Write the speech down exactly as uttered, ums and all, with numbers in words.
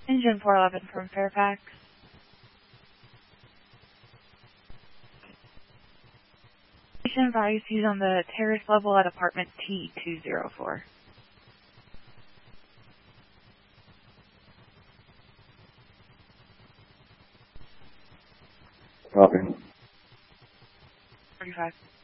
Engine four eleven from Fairfax. Patient advised he's on the terrace level at apartment T two oh four. Copy. thirty-five.